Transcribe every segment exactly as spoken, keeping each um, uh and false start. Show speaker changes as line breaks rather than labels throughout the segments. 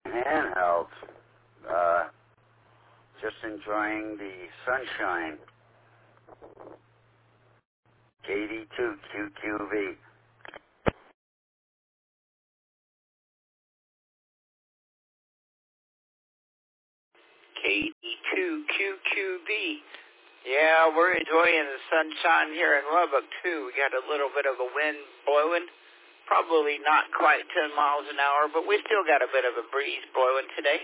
handheld. Uh, just enjoying the sunshine. K D two Q Q V.
K D two Q Q V. Yeah, we're enjoying the sunshine here in Lubbock, too. We got a little bit of a wind blowing. Probably not quite ten miles an hour, but we still got a bit of a breeze blowing today.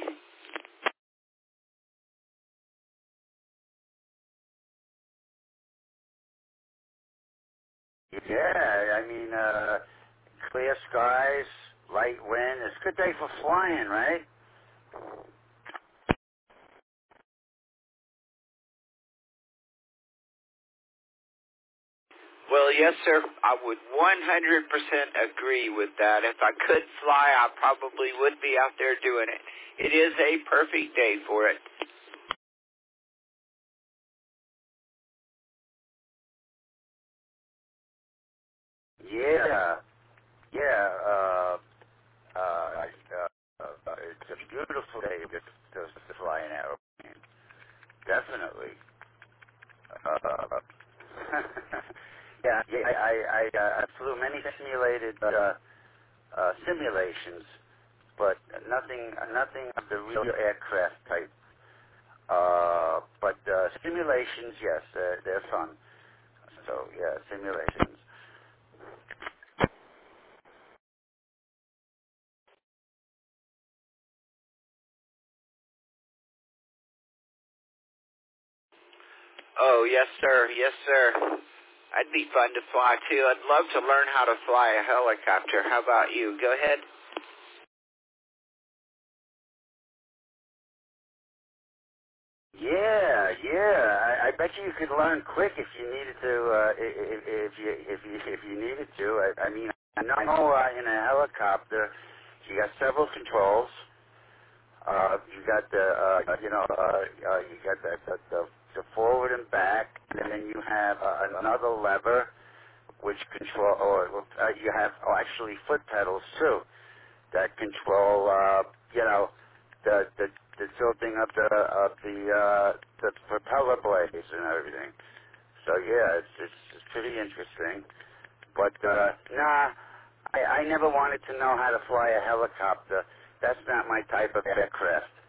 Yeah, I mean, uh, clear skies, light wind. It's a good day for flying, right?
Well, yes, sir. I would one hundred percent agree with that. If I could fly, I probably would be out there doing it. It is a perfect day for it.
Yeah, yeah. Uh, uh, uh, uh, it's a beautiful day to, to, to fly an airplane. Definitely. Uh, yeah, yeah. I, I, I, uh, I flew many simulated uh, uh, simulations, but nothing, nothing of the real aircraft type. Uh, but uh, simulations, yes, uh, they're fun. So yeah, simulations.
Oh, yes, sir. Yes, sir. I'd be fun to fly, too. I'd love to learn how to fly a helicopter. How about you? Go ahead.
Yeah, yeah. I, I bet you you could learn quick if you needed to. Uh, if, if you if you if you needed to. I, I mean, I know uh, in a helicopter, you got several controls. Uh, you got the uh, you know uh, uh, you got the, the the the forward and back, and then you have uh, another lever which control, or uh, you have oh, actually foot pedals too that control, uh, you know, the the the tilting of the of the uh, the propeller blades and everything. So yeah, it's it's, it's pretty interesting. But uh, nah, I, I never wanted to know how to fly a helicopter. That's not my type of aircraft.